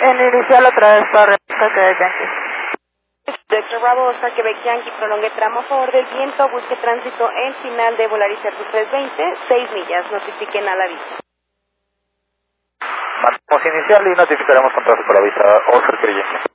En inicial otra vez para Oscar Quebec Yankee. Delta Bravo, Oscar Quebec Yankee, prolongue tramo a favor del viento, busque tránsito en final de Volaris Airbus 320, 6 millas, notifiquen a la vista. Marcamos inicial y notificaremos con tráfico a la vista, Oscar Quebec Yankee.